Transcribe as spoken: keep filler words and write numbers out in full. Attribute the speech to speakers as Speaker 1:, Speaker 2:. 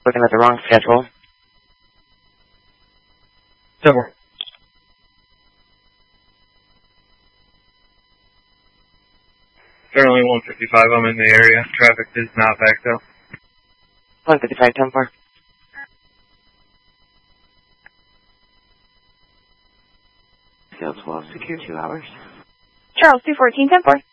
Speaker 1: Looking at the wrong schedule.
Speaker 2: ten four. Currently one fifty-five, I'm in the area. Traffic is not backed up.
Speaker 1: one fifty-five, ten four. Field twelve, secure two hours.
Speaker 3: Charles, two fourteen, ten four.